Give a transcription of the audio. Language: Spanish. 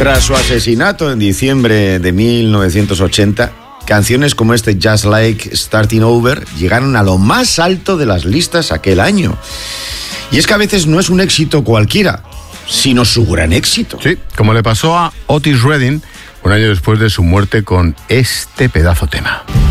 Tras su asesinato en diciembre de 1980, canciones como este Just Like Starting Over llegaron a lo más alto de las listas aquel año. Y es que a veces no es un éxito cualquiera, sino su gran éxito. Sí, como le pasó a Otis Redding un año después de su muerte con este pedazo tema.